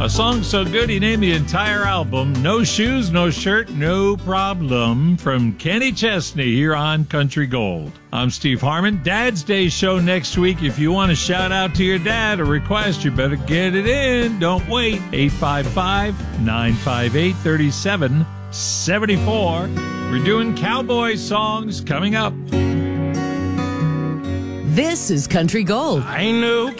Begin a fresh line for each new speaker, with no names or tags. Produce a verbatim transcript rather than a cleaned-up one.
A song so good he named the entire album No Shoes, No Shirt, No Problem from Kenny Chesney here on Country Gold. I'm Steve Harmon. Dad's Day show next week. If you want to shout out to your dad or request, you better get it in. Don't wait. eight five five, nine five eight, three seven seven four. We're doing cowboy songs coming up.
This is Country Gold.
I ain't no